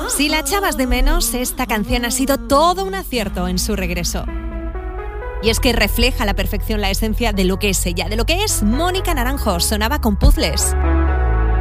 Si la echabas de menos, esta canción ha sido todo un acierto en su regreso. Y es que refleja a la perfección la esencia de lo que es ella, de lo que es Mónica Naranjo. Sonaba con Puzzles.